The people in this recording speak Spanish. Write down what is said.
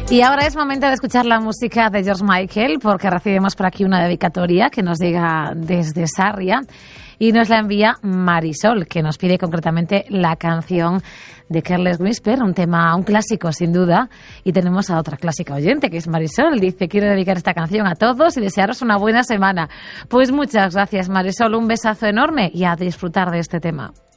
Y ahora es momento de escuchar la música de George Michael, porque recibimos por aquí una dedicatoria que nos llega desde Sarria y nos la envía Marisol, que nos pide concretamente la canción de Careless Whisper, un clásico sin duda. Y tenemos a otra clásica oyente, que es Marisol. Dice: quiero dedicar esta canción a todos y desearos una buena semana. Pues muchas gracias, Marisol, un besazo enorme y a disfrutar de este tema.